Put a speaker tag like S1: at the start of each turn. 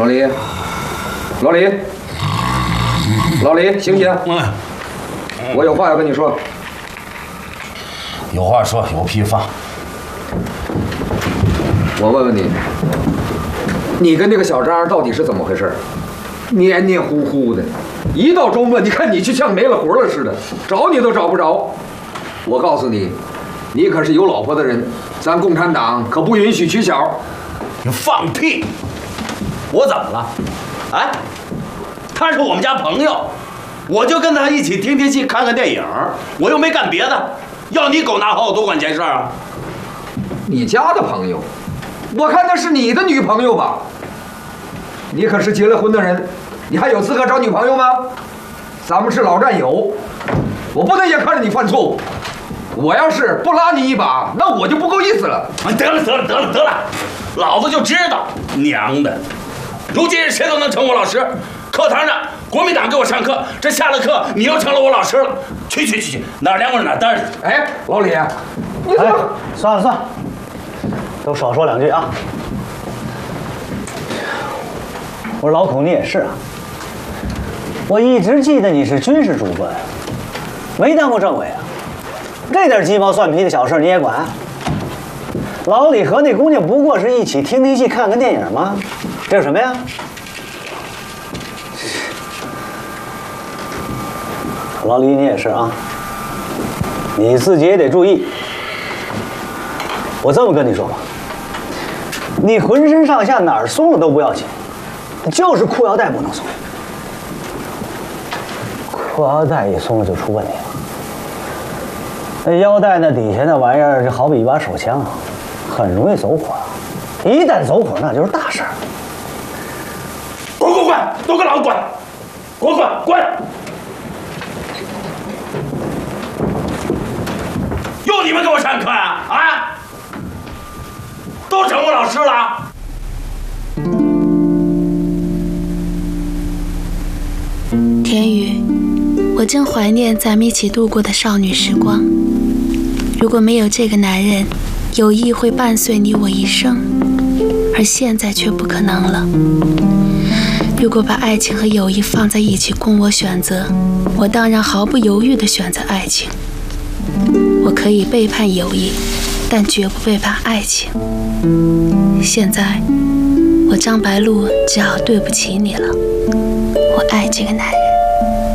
S1: 老李，老李，老李，醒醒！我有话要跟你说。
S2: 有话说，有屁放。
S1: 我问问你，你跟这个小张到底是怎么回事？黏黏糊糊的，一到周末，你看你就像没了魂了似的，找你都找不着。我告诉你，你可是有老婆的人，咱共产党可不允许娶小。
S2: 你放屁！我怎么了？哎，他是我们家朋友，我就跟他一起听听戏，看看电影，我又没干别的，要你狗拿好多管闲事啊！
S1: 你家的朋友，我看那是你的女朋友吧？你可是结了婚的人，你还有资格找女朋友吗？咱们是老战友，我不能眼看着你犯错误。我要是不拉你一把，那我就不够意思了。
S2: 得了，老子就知道，娘的！如今谁都能成我老师。课堂上国民党给我上课，这下了课你又成了我老师了。去，哪儿凉快哪儿待着。
S1: 哎，老李，你怎么？
S3: 算了，都少说两句啊。我说老孔，你也是啊。我一直记得你是军事主官，没当过政委啊。这点鸡毛蒜皮的小事你也管？老李和那姑娘不过是一起听听戏、看看电影吗？这是什么呀？老李，你也是啊，你自己也得注意。我这么跟你说吧，你浑身上下哪儿松了都不要紧，就是裤腰带不能松。裤腰带一松了就出问题了。那腰带那底下那玩意儿就好比一把手枪，很容易走火。一旦走火，那就是大事儿。
S2: 滚！都给老子滚！滚！又你们给我上课呀？啊！都成我老师了。
S4: 田宇，我真怀念咱们一起度过的少女时光。如果没有这个男人，友谊会伴随你我一生，而现在却不可能了。如果把爱情和友谊放在一起供我选择，我当然毫不犹豫地选择爱情。我可以背叛友谊，但绝不背叛爱情。现在，我张白露只好对不起你了。我爱这个男人。